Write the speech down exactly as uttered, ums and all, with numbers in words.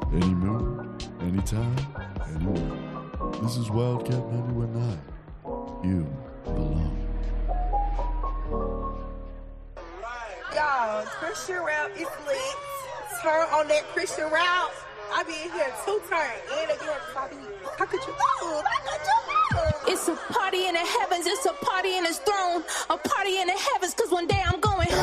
Any mood, anytime, anywhere. This is Wildcat ninety-one point nine. You belong. Y'all, Christian rap is lit. Turn on that Christian rap. I be in here two turns and again. How could you move? How could you move? It's a party in the heavens. It's a party in his throne. A party in the heavens. Cause one day I'm going